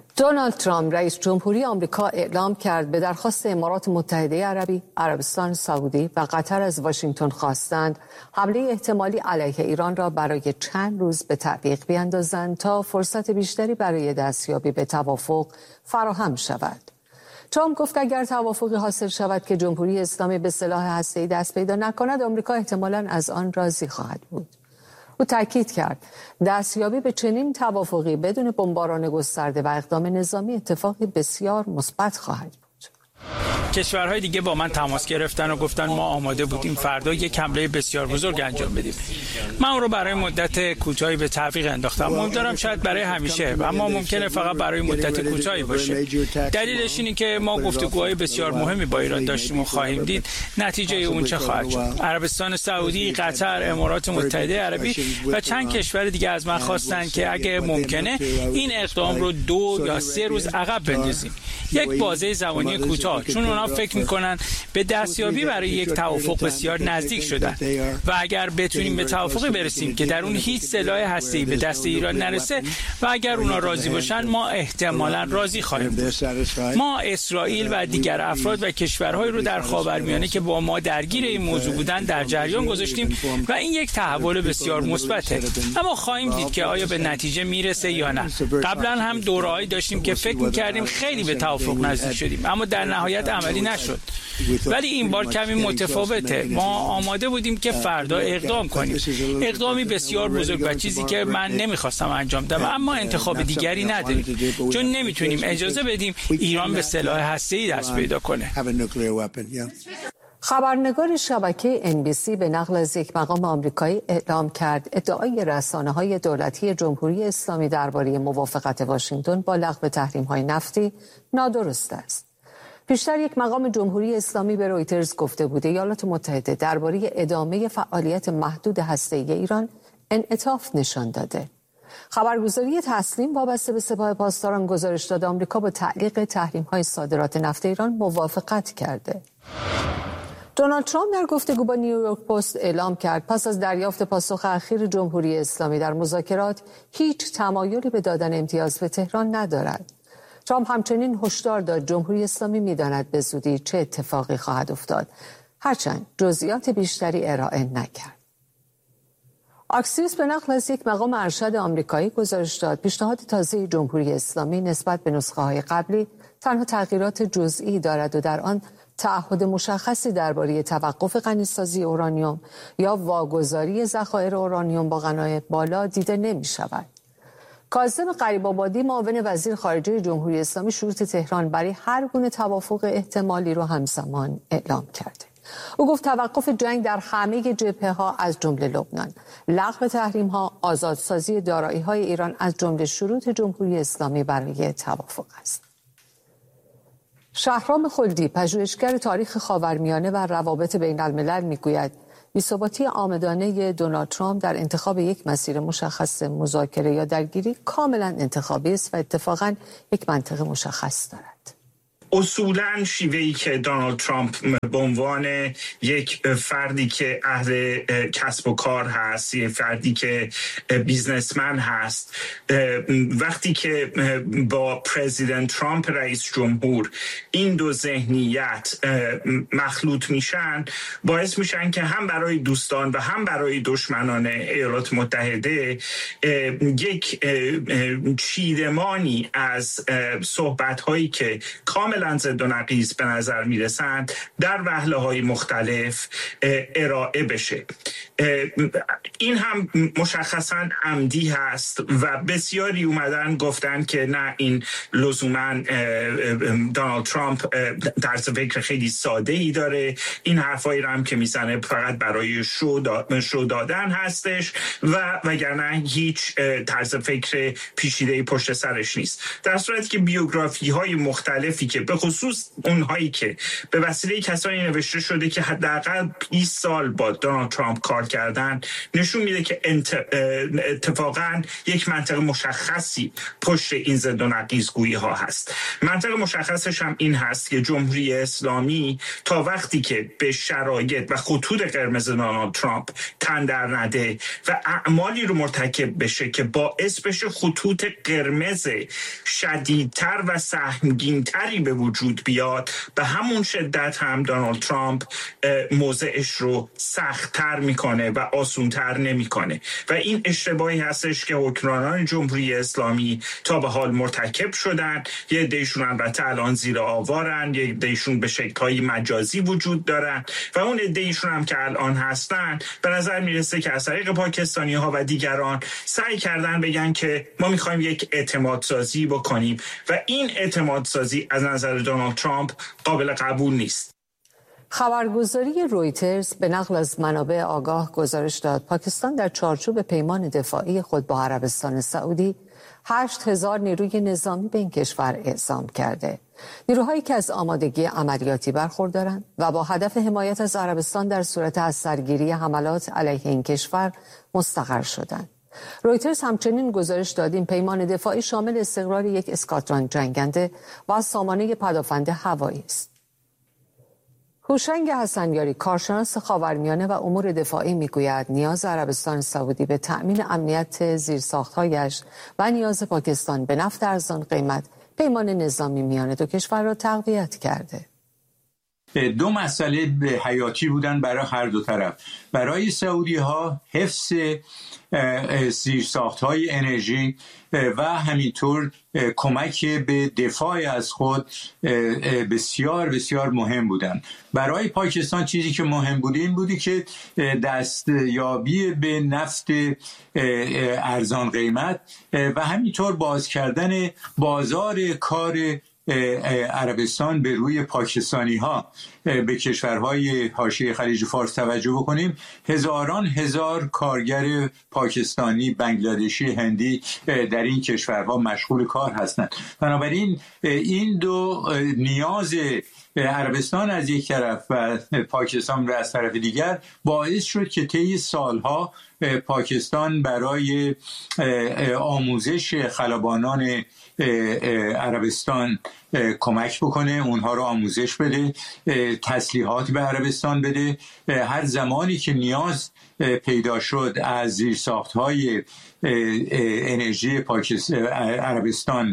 دونالد ترامپ رئیس جمهوری آمریکا اعلام کرد به درخواست امارات متحده عربی، عربستان سعودی و قطر از واشنگتن خواستند حمله احتمالی علیه ایران را برای چند روز به تعویق بیاندازند تا فرصت بیشتری برای دستیابی به توافق فراهم شود. ترامپ گفت اگر توافقی حاصل شود که جمهوری اسلامی به سلاح هسته‌ای دست پیدا نکند، آمریکا احتمالاً از آن راضی خواهد بود. او تاکید کرد دستیابی به چنین توافقی بدون بمباران گسترده و اقدام نظامی اتفاقی بسیار مثبت خواهد بود. کشورهای دیگه با من تماس گرفتن و گفتن ما آماده بودیم فردا یک حمله بسیار بزرگ انجام بدیم. من اون رو برای مدت کوتاهی به تعویق انداختم. امیدوارم شاید برای همیشه، اما ممکنه فقط برای مدت کوتاهی باشه. دلیلش اینه که ما گفتگوهای بسیار مهمی با ایران داشتیم و خواهیم دید نتیجه اون چه خواهد شد. عربستان سعودی، قطر، امارات متحده عربی و چند کشور دیگه از من خواستن که اگه ممکنه این اقدام رو 2 یا 3 روز عقب بندازیم. یک بازه زمانی کوتاه، چون اونا فکر میکنن به دستیابی برای یک توافق بسیار نزدیک شدن و اگر بتونیم به توافقی برسیم که در اون هیچ سلاح هسته‌ای به دست ایران نرسه و اگر اونا راضی باشن ما احتمالاً راضی خواهیم بود. ما اسرائیل و دیگر افراد و کشورهایی رو در خاورمیانه که با ما درگیر این موضوع بودن در جریان گذاشتیم و این یک تحول بسیار مثبته، اما خواهیم دید که آیا به نتیجه میرسه یا نه. قبلا هم دوره‌ای داشتیم که فکر می‌کردیم خیلی به توافق نزدیک شدیم اما در نهایت عملی نشد، ولی این بار کمی متفاوته. ما آماده بودیم که فردا اقدام کنیم، اقدامی بسیار بزرگ و چیزی که من نمیخواستم انجام بدم، اما انتخاب دیگری نداریم چون نمیتونیم اجازه بدیم ایران به سلاح هسته‌ای دست پیدا کنه. خبرنگار شبکه NBC به نقل از یک مقام آمریکایی اعلام کرد ادعای رسانه‌های دولتی جمهوری اسلامی درباره موافقت واشنگتن با لغو تحریم‌های نفتی نادرست است. پیشتر یک مقام جمهوری اسلامی به رویترز گفته بود ایالات متحده درباره ادامه فعالیت محدود هسته‌ای ایران انعطاف نشان داده. خبرگزاری تسنیم وابسته به سپاه پاسداران گزارش داد آمریکا با تعلیق تحریم‌های صادرات نفت ایران موافقت کرده. دونالد ترامپ در گفتگو با نیویورک پست اعلام کرد پس از دریافت پاسخ اخیر جمهوری اسلامی در مذاکرات هیچ تمایلی به دادن امتیاز به تهران ندارد. ترامپ همچنین هشدار داد جمهوری اسلامی می‌داند به زودی چه اتفاقی خواهد افتاد، هرچند جزئیات بیشتری ارائه نکرد. آکسیوس به نقل از یک مقام ارشد آمریکایی گزارش داد پیشنهاد تازه جمهوری اسلامی نسبت به نسخه‌های قبلی تنها تغییرات جزئی دارد و در آن تعهد مشخصی درباره توقف غنیسازی اورانیوم یا واگذاری ذخایر اورانیوم با غنای بالا دیده نمی‌شود. کاظم غریب‌آبادی معاون وزیر خارجه جمهوری اسلامی شروط تهران برای هر گونه توافق احتمالی را همزمان اعلام کرده. او گفت توقف جنگ در همه جبهه‌ها از جمله لبنان، لغو تحریم‌ها، آزادسازی دارایی‌های ایران از جمله شروط جمهوری اسلامی برای توافق است. شهرام خلدی پژوهشگر تاریخ خاورمیانه و روابط بین الملل میگوید بی‌ثباتی عامدانه دونالد ترامپ در انتخاب یک مسیر مشخص مذاکره یا درگیری کاملا انتخابی است و اتفاقا یک منطق مشخص دارد. اصولاً شیوهی که دونالد ترامپ به عنوان یک فردی که اهل کسب و کار هست، یک فردی که بیزنسمن هست، وقتی که با پرزیدنت ترامپ رئیس جمهور این دو ذهنیت مخلوط میشن، باعث میشن که هم برای دوستان و هم برای دشمنان ایالات متحده یک چیدمانی از صحبت‌هایی که کاملا ضد و نقیض به نظر میرسند در وهله‌های مختلف ارائه بشه. این هم مشخصاً عمدی هست و بسیاری اومدن گفتن که نه، این لزوماً دونالد ترامپ طرز فکر خیلی ساده‌ای داره، این حرفایی رو هم که میزنه فقط برای شو دادن هستش و وگرنه هیچ طرز فکر پیچیده‌ای پشت سرش نیست. در صورتی که بیوگرافی‌های مختلفی که به خصوص اونهایی که به وسیله کسانی نوشته شده که حداقل 20 سال با دونالد ترامپ کار کردن، نشون میده که اتفاقا یک منطق مشخصی پشت این ضد و نقیض‌گویی ها هست. منطق مشخصش هم این هست که جمهوری اسلامی تا وقتی که به شرایط و خطوط قرمز دونالد ترامپ تن در نده و اعمالی رو مرتکب بشه که باعث بشه خطوط قرمز شدیدتر و سهمگینتری به وجود بیاد، به همون شدت هم دونالد ترامپ موضعش رو سخت‌تر میکنه و آسونتر نمیکنه و این اشتباهی هستش که حکمرانان جمهوری اسلامی تا به حال مرتکب شدن. یه عده‌شون البته الان زیر آوارن، یه عده‌شون به شکل‌های مجازی وجود دارن و اون عده‌شون هم که الان هستن به نظر میرسه که از طریق پاکستانی‌ها و دیگران سعی کردن بگن که ما می‌خوایم یک اعتماد سازی بکنیم و این اعتماد سازی از نظر دونالد ترامپ قابل قبول نیست. خبرگزاری رویترز به نقل از منابع آگاه گزارش داد پاکستان در چارچوب پیمان دفاعی خود با عربستان سعودی 8,000 نیروی نظامی به این کشور اعزام کرده. نیروهایی که از آمادگی عملیاتی برخوردارند و با هدف حمایت از عربستان در صورت از سرگیری حملات علیه این کشور مستقر شدند. رویترز همچنین گزارش داد این پیمان دفاعی شامل استقرار یک اسکادران جنگنده و سامانه پدافند هوایی است. هوشنگ حسنیاری کارشناس خاورمیانه و امور دفاعی میگوید نیاز عربستان سعودی به تأمین امنیت زیرساخت‌هایش و نیاز پاکستان به نفت ارزان قیمت پیمان نظامی میان دو کشور را تقویت کرده. دو مسئله حیاتی بودن برای هر دو طرف. برای سعودی ها حفظ زیرساخت‌های انرژی و همینطور کمک به دفاع از خود بسیار بسیار مهم بودن. برای پاکستان چیزی که مهم بود این بودی که دستیابی به نفت ارزان قیمت و همینطور باز کردن بازار کار عربستان به روی پاکستانی ها. به کشورهای حاشیه خلیج فارس توجه بکنیم، هزاران هزار کارگر پاکستانی، بنگلادشی، هندی در این کشورها مشغول کار هستند. بنابراین این دو نیاز عربستان از یک طرف و پاکستان از طرف دیگر باعث شد که طی سالها پاکستان برای آموزش خلبانان عربستان کمک بکنه، اونها رو آموزش بده، تسلیحات به عربستان بده. هر زمانی که نیاز پیدا شد از زیرساخت‌های انرژی عربستان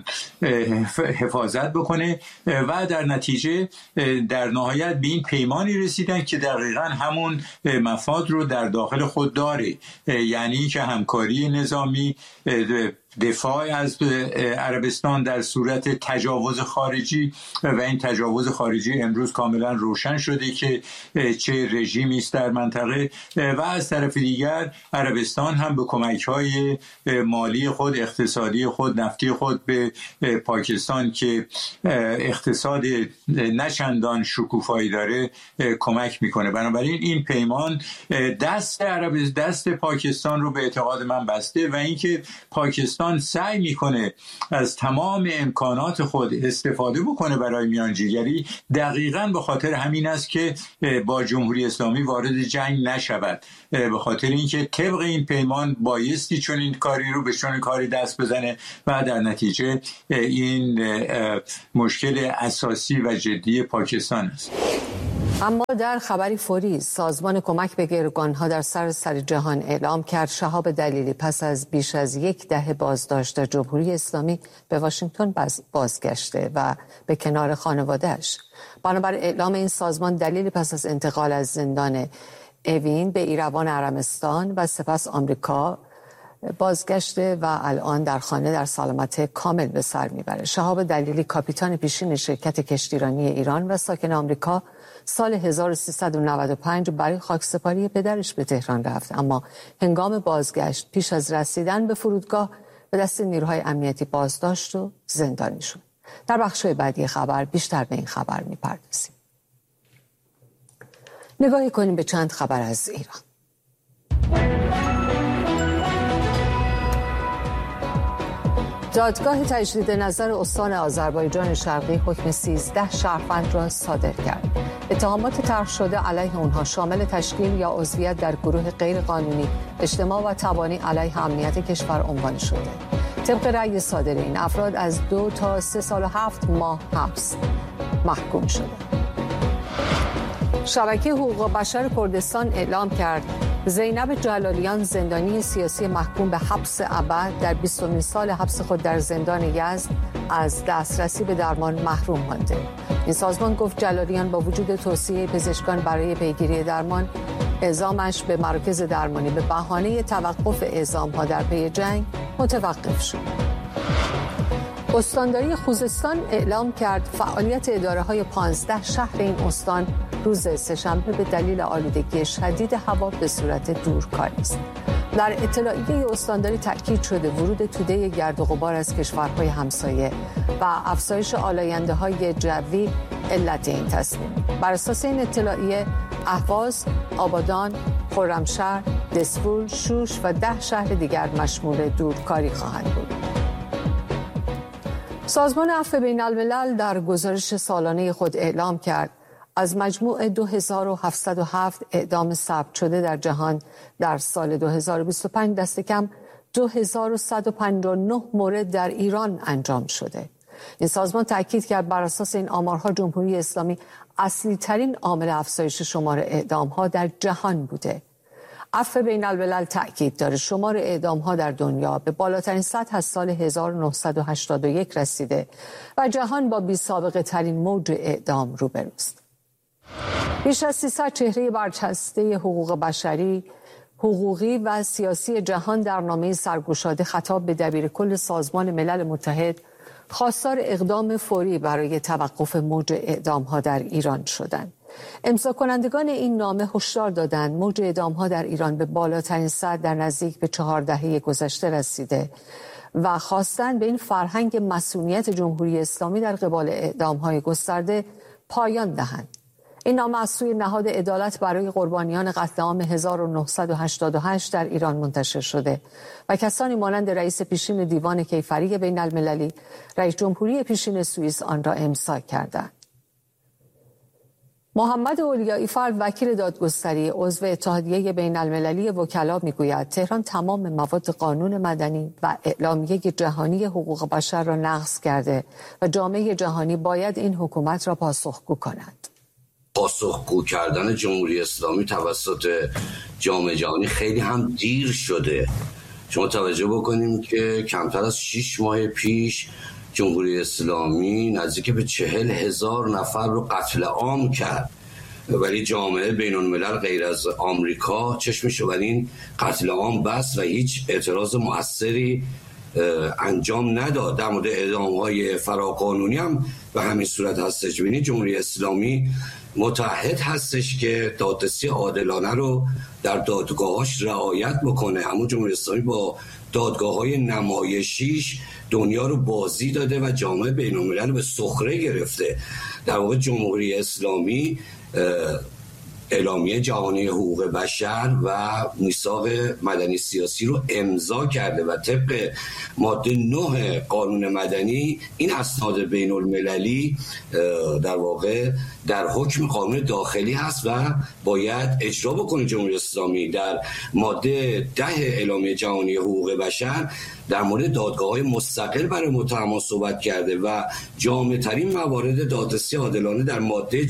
حفاظت بکنه و در نتیجه در نهایت به این پیمانی رسیدن که دقیقاً همون مفاد رو در داخل خود داره، یعنی که همکاری نظامی، دفاع از عربستان در صورت تجاوز خارجی و این تجاوز خارجی امروز کاملا روشن شده که چه رژیمی است در منطقه و از طرف دیگر عربستان هم به کمک‌های مالی خود، اقتصادی خود، نفتی خود به پاکستان که اقتصاد نچندان شکوفایی داره کمک میکنه. بنابراین این پیمان دست پاکستان رو به اعتقاد من بسته و اینکه پاکستان سعی میکنه از تمام امکانات خود استفاده بکنه برای میانجیگری دقیقاً به خاطر همین است که با جمهوری اسلامی وارد جنگ نشود، به خاطر اینکه طبق این پیمان بایستی چون این کاری رو به چون کاری دست بزنه و در نتیجه این مشکل اساسی و جدی پاکستان است. اما در خبری فوری سازمان کمک به گروگانها در سراسر جهان اعلام کرد شهاب دلیلی پس از بیش از 10 دهه بازداشت در جمهوری اسلامی به واشنگتن بازگشته و به کنار خانواده‌اش. بنابر اعلام این سازمان دلیلی پس از انتقال از زندان اوین به ایروان ارمنستان و سپس آمریکا بازگشته و الان در خانه در سلامت کامل به سر میبره. شهاب دلیلی کاپیتان پیشین شرکت کشتیرانی ایران و ساکن آمریکا سال 1395 برای خاکسپاری پدرش به تهران رفت، اما هنگام بازگشت پیش از رسیدن به فرودگاه به دست نیروهای امنیتی بازداشت و زندانی شد. در بخش‌های بعدی خبر بیشتر به این خبر میپردازیم. نگاهی کنیم به چند خبر از ایران. دادگاه تجدید نظر استان آذربایجان شرقی حکم 13 شهروند را صادر کرد. اتهامات طرح شده علیه آنها شامل تشکیل یا عضویت در گروه غیرقانونی، اجتماع و تبانی علیه امنیت کشور عنوان شده. طبق رأی صادر این افراد از 2 تا 3 سال و 7 ماه حبس محکوم شده. شبکه حقوق بشر کردستان اعلام کرد زینب جلالیان زندانی سیاسی محکوم به حبس ابد در 20مین سال حبس خود در زندان یزد از دسترسی به درمان محروم مانده. این سازمان گفت جلالیان با وجود توصیه پزشکان برای پیگیری درمان، اعزامش به مراکز درمانی به بهانه توقف اعزام‌ها در پی جنگ متوقف شد. استانداری خوزستان اعلام کرد فعالیت اداره‌های 15 شهر این استان روز سه‌شنبه به دلیل آلودگی شدید هوا به صورت دورکاری است. در اطلاعیه استانداری تأکید شده ورود توده گرد و غبار از کشورهای همسایه و افزایش آلاینده‌های جوی علت این تصمیم. بر اساس این اطلاعیه اهواز، آبادان، خرمشهر، دسفول، شوش و 10 شهر دیگر مشمول دورکاری خواهند بود. سازمان عفو بین الملل در گزارش سالانه خود اعلام کرد از مجموع 2707 اعدام ثبت شده در جهان در سال 2025 دست کم 2159 مورد در ایران انجام شده. این سازمان تأکید کرد بر اساس این آمارها جمهوری اسلامی اصلی ترین عامل افزایش شمار اعدام‌ها در جهان بوده. عفو بین الملل تأکید داره شمار اعدام‌ها در دنیا به بالاترین سطح از سال 1981 رسیده و جهان با بی‌سابقه ترین موج اعدام روبروست. بیش از 300 چهره برجسته حقوق بشری، حقوقی و سیاسی جهان در نامه سرگشاده خطاب به دبیرکل سازمان ملل متحد خواستار اقدام فوری برای توقف موج اعدام‌ها در ایران شدند. امضا کنندگان این نامه هشدار دادند موج اعدام‌ها در ایران به بالاترین سطح در نزدیک به 4 دهه گذشته رسیده و خواستند به این فرهنگ مصونیت جمهوری اسلامی در قبال اعدام‌های گسترده پایان دهند. این نامه از سوی نهاد عدالت برای قربانیان قتل عام 1988 در ایران منتشر شده و کسانی مانند رئیس پیشین دیوان کیفری بین المللی، رئیس جمهوری پیشین سوئیس آن را امضا کردند. محمد اولیایی فرد وکیل دادگستری عضو اتحادیه بین المللی وکلا میگوید تهران تمام مواد قانون مدنی و اعلامیه جهانی حقوق بشر را نقض کرده و جامعه جهانی باید این حکومت را پاسخگو کند. پاسخگو کردن جمهوری اسلامی توسط جامعه جهانی خیلی هم دیر شده. شما توجه بکنیم که کمتر از 6 ماه پیش جمهوری اسلامی نزدیک به 40,000 نفر رو قتل عام کرد، ولی جامعه بین الملل غیر از آمریکا چشمش رو بر این قتل عام بست و هیچ اعتراض مؤثری انجام نداد. در مورد اعدام‌های فراقانونی هم به همین صورت هستش. ببینید جمهوری اسلامی متعهد هستش که دادرسی عادلانه رو در دادگاهاش رعایت بکنه. همون جمهوری اسلامی با دادگاه‌های نمایشیش دنیا رو بازی داده و جامعه بین الملل به سخره گرفته. در واقع جمهوری اسلامی اعلامیه جهانی حقوق بشر و میثاق مدنی سیاسی رو امضا کرده و طبق ماده 9 قانون مدنی این اسناد بین المللی در واقع در حکم قانون داخلی هست و باید اجرا بکنه. جمهوری اسلامی در ماده 10 اعلامیه جهانی حقوق بشر در مورد دادگاه‌های مستقل برای متهمان صحبت کرده و جامع‌ترین موارد دادرسی عادلانه در ماده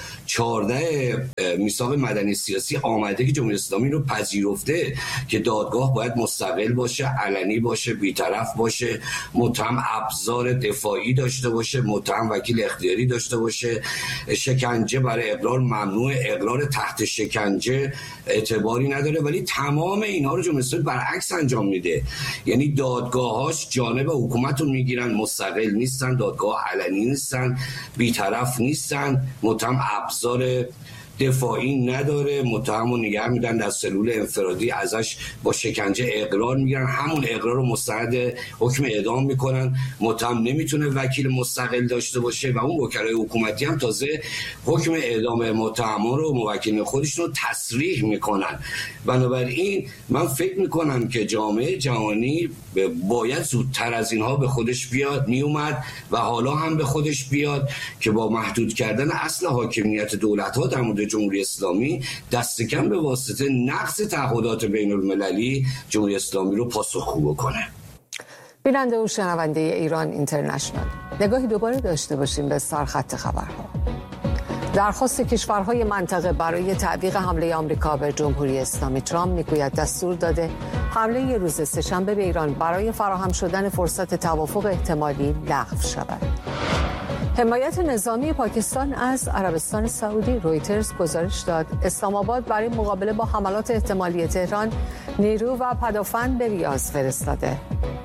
14 میثاق مدنی سیاسی آمده که جمهوری اسلامی رو پذیرفته که دادگاه باید مستقل باشه، علنی باشه، بی‌طرف باشه، متهم ابزار دفاعی داشته باشه، متهم وکیل اختیاری داشته باشه، شکنجه برای اقرار ممنوع، اقرار تحت شکنجه اعتباری نداره، ولی تمام اینها رو جمهوری اسلامی برعکس انجام میده. یعنی دادگاهاش جانب حکومت رو میگیرن، مستقل نیستن، دادگاه علنی نیستن، بی‌طرف نیستن، متهم ابزار دفاعی نداره، متهمو نگه میدن در سلول انفرادی، ازش با شکنجه اقرار میگیرن، همون اقرار رو مستند حکم اعدام میکنن. متهم نمیتونه وکیل مستقل داشته باشه و اون وکلای حکومتی هم تازه حکم اعدام متهمان رو موکلین خودشون رو تصریح میکنن. بنابراین من فکر میکنم که جامعه جهانی باید زودتر از اینها به خودش بیاد، میومد و حالا هم به خودش بیاد که با محدود کردن اصل حاکمیت دولت‌ها در مورد جمهوری اسلامی دست کم به واسطه نقض تعهدات بین المللی جمهوری اسلامی رو پاسخگو بکنه. بیننده و شنونده ایران اینترنشنال، نگاهی دوباره داشته باشیم به سرخط خبرها. درخواست کشورهای منطقه برای تعویق حمله آمریکا به جمهوری اسلامی. ترامپ میگوید دستور داده حمله روز سه‌شنبه به ایران برای فراهم شدن فرصت توافق احتمالی لغو شود. حمایت نظامی پاکستان از عربستان سعودی. رویترز گزارش داد اسلام آباد برای مقابله با حملات احتمالی تهران نیرو و پدافند به ریاض فرستاده.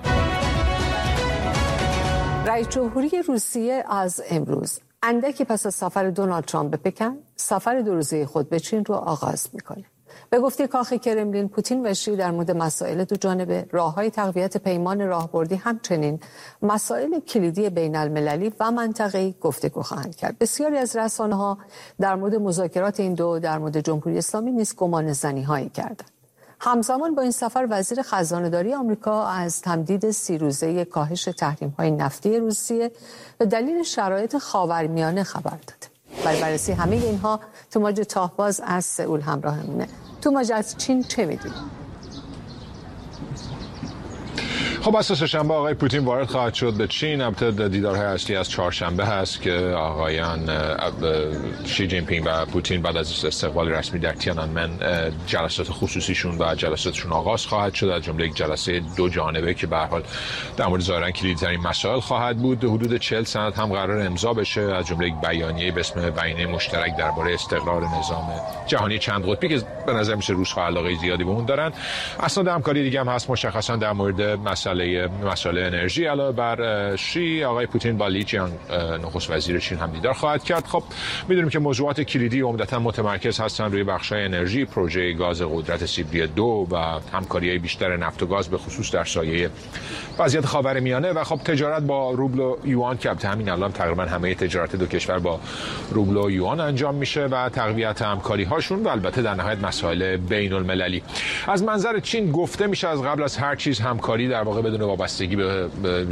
رئیس جمهوری روسیه از امروز اندکی پس از سفر دونالد ترامپ به پکن، سفر 2 روزه خود به چین رو آغاز میکنه. به گفته کاخ کرملین، پوتین و شی در مورد مسائل دوجانبه، راههای تقویت پیمان راهبردی، همچنین مسائل کلیدی بین المللی و منطقه‌ای گفتگو خواهند کرد. بسیاری از رسانه‌ها در مورد مذاکرات این دو در مورد جمهوری اسلامی نیز گمانه‌زنی‌هایی کردند. همزمان با این سفر وزیر خزانه‌داری آمریکا از تمدید 30 روزه کاهش تحریم‌های نفتی روسیه به دلیل شرایط خاورمیانه خبر داد. برای بررسی همه اینها توماج تاهباز از سئول همراهمونه. توماج، از چین چه می‌دونید؟ خب از سه‌شنبه آقای پوتین وارد خواهد شد به چین. البته دیدارهای اصلی از چهارشنبه هست که آقایان شی جین پینگ و پوتین بعد از استقبال رسمی در تیانانمن جلسات خصوصیشون و جلساتشون آغاز خواهد شد، از جمله یک جلسه 2 جانبه که به هر حال در مورد ظاهرا کلیدترین مسائل خواهد بود. حدود 40 سند هم قرار امضا بشه، از جمله یک بیانیه به اسم بیانیه مشترک درباره استقرار نظام جهانی چند قطبی که به نظر میشه روس‌ها علاقه زیادی به اون دارن. اسناد همکاری دیگه هم هست، مشخصا در مورد مسئله انرژی. علاوه بر شی، آقای پوتین با لی جیانگ نخست وزیر چین هم دیدار خواهد کرد. خب میدونیم که موضوعات کلیدی عمدتاً متمرکز هستن روی بخش‌های انرژی، پروژه گاز قدرت سیبری 2 و همکاری‌های بیشتر نفت و گاز به خصوص در سایه وضعیت خاورمیانه و خب تجارت با روبل و یوان که همین الان تقریبا همه تجارت دو کشور با روبل و یوان انجام میشه و تقویت همکاری‌هاشون و البته در نهایت مسائل بین‌المللی. از منظر چین گفته میشه از قبل از هر چیز همکاری در واقع بدون وابستگی به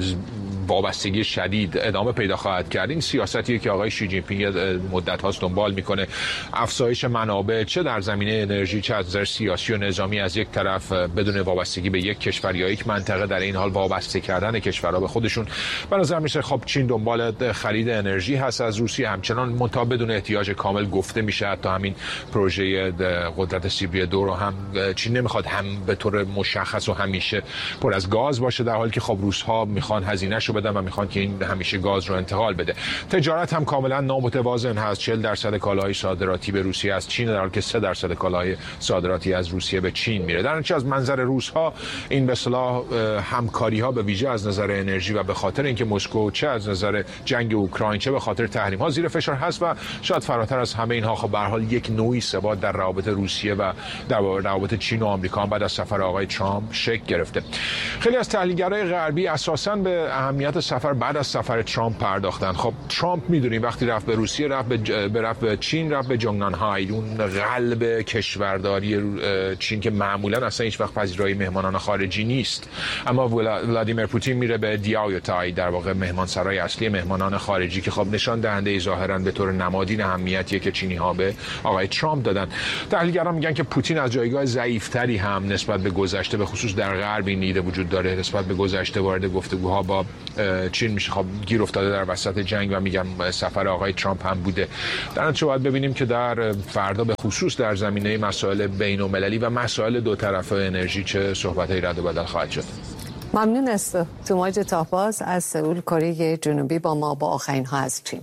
وابستگی شدید ادامه پیدا خواهد کرد. این سیاستیه که آقای شی جین پینگ مدت هاست دنبال میکنه، افزایش منابع چه در زمینه انرژی چه از نظر سیاسی و نظامی از یک طرف بدون وابستگی به یک کشور یا یک منطقه، در این حال وابسته کردن کشورها به خودشون. به نظر میشه خب چین دنبال خرید انرژی هست از روسیه، همچنان منتها بدون احتیاج کامل گفته میشه. حتی همین پروژه قدرت سیبری 2 رو هم چین نمیخواد هم به طور مشخص و همیشه پر از گاز باشه، در حالی که خب روس‌ها میخوان هزینه‌شو بدن و میخوان که این همیشه گاز رو انتقال بده. تجارت هم کاملا نامتوازن هست. 40% کالاهای صادراتی به روسیه از چین، در حالی که 3% کالاهای صادراتی از روسیه به چین میره. در نتیجه از منظر روس‌ها این به اصطلاح همکاری‌ها به ویژه از نظر انرژی و به خاطر اینکه مسکو چه از نظر جنگ اوکراین چه به خاطر تحریم‌ها زیر فشار هست و شاید فراتر از همه اینها خب به هر حال یک نوعی ثبات در روابط روسیه و در روابط چین و آمریکا بعد از سفر آقای ترامپ شکل گرفته. خیلی از تحلیلگرای غربی اساساً به اهمیت سفر بعد از سفر ترامپ پرداختن. خب ترامپ میدونیم وقتی رفت به روسیه، رفت به چین، رفت به جونگنانهای، اون قلب کشورداری چین که معمولا اصلا هیچ وقت پذیرای مهمانان خارجی نیست. اما ولادیمیر پوتین میره به دیاویوتای، در واقع مهمانسرای اصلی مهمانان خارجی که خب نشان دهنده ظاهرا به طور نمادین اهمیتیه که چینی ها به آقای ترامپ دادن. تحلیلگران میگن که پوتین از جایگاه ضعیف‌تری هم نسبت به گذشته، به خصوص در غرب این ایده وجود داره، نسبت به گذشته وارد گفتگوها با چین میشه. خب گیر افتاده در وسط جنگ و میگم سفر آقای ترامپ هم بوده. در نتیجه باید ببینیم که در فردا به خصوص در زمینه مسائل بین‌المللی و مسائل دو طرفه انرژی چه صحبت‌های رد و بدل خواهد شد. ممنون است. توماج تاهباز از سئول کره جنوبی با ما با آخرین ها از چین.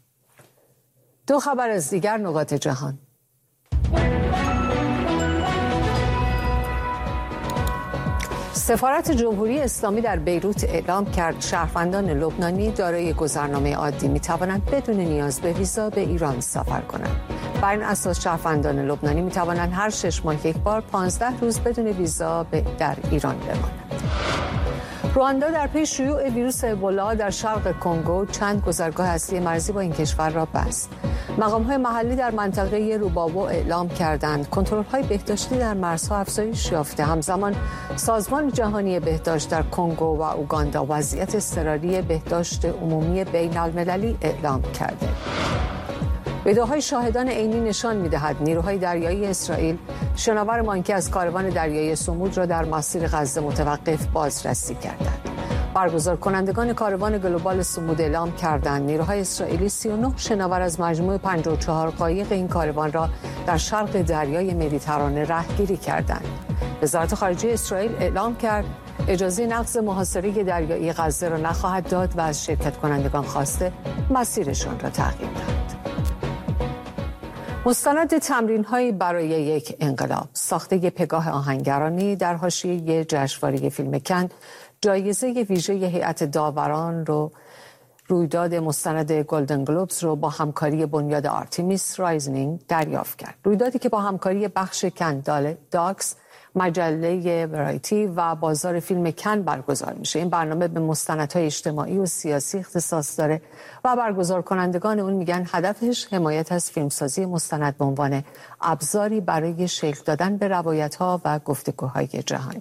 2 خبر از دیگر نقاط جهان. سفارت جمهوری اسلامی در بیروت اعلام کرد شهروندان لبنانی دارای گذرنامه عادی می‌توانند بدون نیاز به ویزا به ایران سفر کنند. بر این اساس شهروندان لبنانی می‌توانند هر 6 ماه یک بار 15 روز بدون ویزا در ایران بمانند. رواندا در پی شیوع ویروس ابولا در شرق کنگو چند گذرگاه اصلی مرزی با این کشور را بست. مقام‌های محلی در منطقه روبابو اعلام کردند کنترل‌های بهداشتی در مرزها افزایش یافته. همزمان سازمان جهانی بهداشت در کنگو و اوگاندا وضعیت اضطراری بهداشت عمومی بین‌المللی اعلام کرده. ویدئوهای شاهدان عینی نشان می‌دهد نیروهای دریایی اسرائیل شناور مانکی از کاروان دریایی صمود را در مسیر غزه متوقف بازرسی کردند. برگزار کنندگان کاروان گلوبال صمود اعلام کردند نیروهای اسرائیلی 39 شناور از مجموع 54 قایق این کاروان را در شرق دریای مدیترانه رهگیری کردند. وزارت خارجه اسرائیل اعلام کرد اجازه نقض محاصره دریایی غزه را نخواهد داد و از شرکت کنندگان خواسته مسیرشان را تغییر دهند. مستند تمرین‌هایی برای یک انقلاب ساخته پگاه آهنگرانی در حاشیه جشنواره فیلم کن جایزه ویژه هیئت داوران رو رویداد مستند گلدن گلوبز رو با همکاری بنیاد آرتمیس رایزنینگ دریافت کرد. رویدادی که با همکاری بخش کن داکس، مجله ورایتی و بازار فیلم کن برگزار میشه. این برنامه به مستندهای اجتماعی و سیاسی اختصاص داره و برگزار کنندگان اون میگن هدفش حمایت از فیلمسازی مستند به عنوان ابزاری برای شکل دادن به روایت‌ها و گفتگوهای جهانی.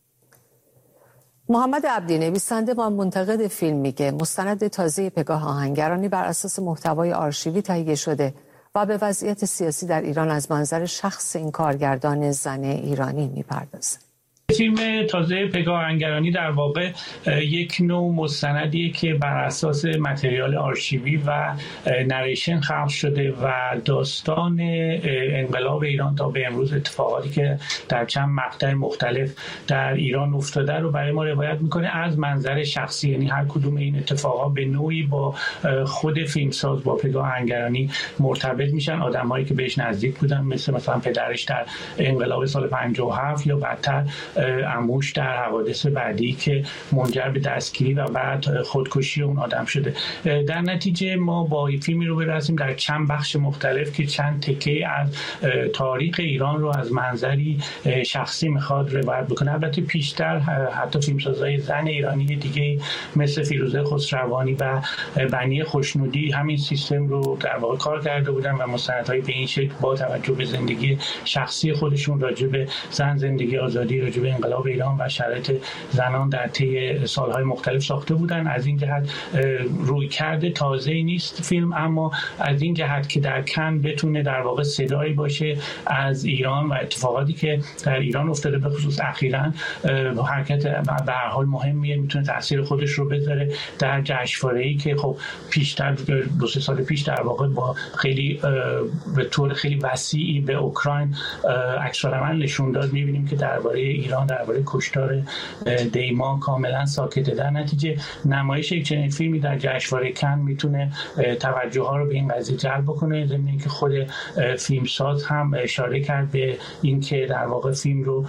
محمد عبدی نویسنده و منتقد فیلم میگه مستند تازه پگاه آهنگرانی بر اساس محتوای آرشیوی تهیه شده و به وضعیت سیاسی در ایران از منظر شخص این کارگردان زن ایرانی میپردازه. فیلم تازه پگاه آهنگرانی در واقع یک نوع مستندیه که بر اساس متریال آرشیوی و نریشن خلق شده و داستان انقلاب ایران تا به امروز اتفاقاتی که در چند مقطع مختلف در ایران افتاده رو برای ما روایت میکنه از منظر شخصی. یعنی هر کدوم این اتفاقات به نوعی با خود فیلمساز با پگاه آهنگرانی مرتبط میشن. آدمایی که بهش نزدیک بودن مثلا پدرش در انقلاب سال 57 یا بعدتر عموش در حوادث بعدی که منجر به دستگیری و بعد خودکشی اون آدم شده. در نتیجه ما با فیلمی رو برسیم در چند بخش مختلف که چند تکه از تاریخ ایران رو از منظری شخصی میخواد روایت بکنه. البته پیشتر حتی فیلمسازهای زن ایرانی دیگه مثل فیروزه خسروانی و بنی خوشنودی همین سیستم رو در واقع کار کرده بودن و مستندهای به این شکل با توجه به زندگی شخصی خودشون راجع به زن، زندگی آزادی، راجع به انقلاب ایران و شرایط زنان در طی سالهای مختلف ساخته بودن. از این جهت روی کرده تازه‌ای نیست فیلم، اما از این جهت که در کن بتونه در واقع صدایی باشه از ایران و اتفاقاتی که در ایران افتاده به خصوص اخیراً حرکت به هر حال مهمیه، میتونه تاثیر خودش رو بذاره در جشنواره‌ای که خب پیشتر 2-3 سال پیش در واقع با خیلی به طور خیلی وسیعی به اوکراین عکس‌العمل نشون داد. می‌بینیم که درباره ایران، درباره کشتار دیما کاملا ساکته. در نتیجه نمایش یک چنین فیلمی در جشنواره کن میتونه توجه ها رو به این قضیه جلب بکنه. ضمن اینکه خود فیلمساز هم اشاره کرد به اینکه در واقع فیلم رو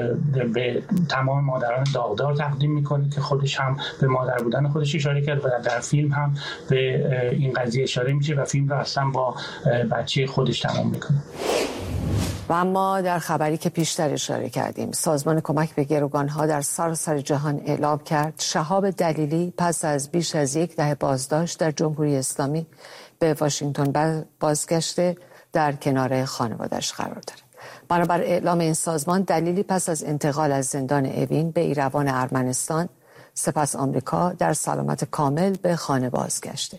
به تمام مادران داغدار تقدیم میکنه که خودش هم به مادر بودن خودش اشاره کرد و در فیلم هم به این قضیه اشاره میشه و فیلم رو اصلا با بچه خودش تمام میکنه. و اما در خبری که پیشتر اشاره کردیم، سازمان کمک به گروگانها در سراسر جهان اعلام کرد شهاب دلیلی پس از بیش از 1 دهه بازداشت در جمهوری اسلامی به واشنگتن بازگشته در کنار خانواده‌اش قرار دارد. بنابر اعلام این سازمان، دلیلی پس از انتقال از زندان اوین به ایروان ارمنستان سپس آمریکا در سلامت کامل به خانه بازگشته.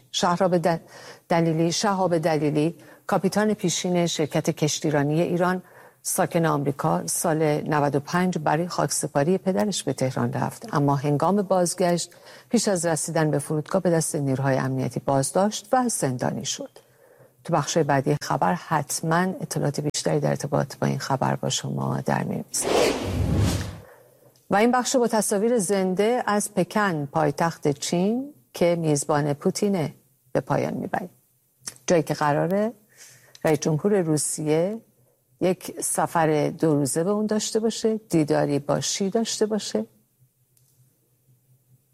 شهاب دلیلی کاپیتان پیشین شرکت کشتیرانی ایران ساکن آمریکا سال 95 برای خاکسپاری پدرش به تهران رفت، اما هنگام بازگشت پیش از رسیدن به فرودگاه به دست نیروهای امنیتی بازداشت و زندانی شد. تو بخش بعدی خبر حتما اطلاعات بیشتری در ارتباط با این خبر با شما در می‌آوریم. و این بخش با تصاویر زنده از پکن پایتخت چین که میزبان پوتینه به پایان می‌بریم. جایی که قراره رئیس جمهور روسیه یک سفر 2 روزه به اون داشته باشه، دیداری با شی داشته باشه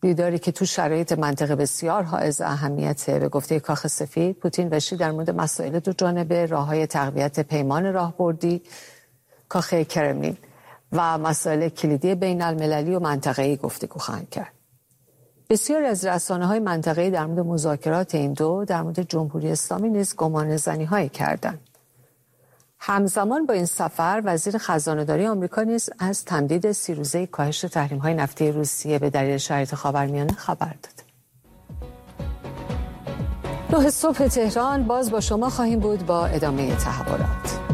دیداری که تو شرایط منطقه بسیار حائز اهمیته. به گفته کاخ سفید، پوتین و شی در مورد مسائل دو جانبه، راه‌های تقویت پیمان راهبردی کاخ کرملین و مسائل کلیدی بین المللی و منطقه‌ای گفتگو خواهند کرد. بسیاری از رسانه‌های منطقه‌ای در مورد مذاکرات این دو در مورد جمهوری اسلامی نیز گمانه‌زنی‌هایی کردند. همزمان با این سفر، وزیر خزانه‌داری آمریکا نیز از تمدید 30 روزه کاهش تحریم‌های نفتی روسیه به دلیل شرایط خاورمیانه خبر داد. 9 صبح تهران باز با شما خواهیم بود با ادامه تحولات.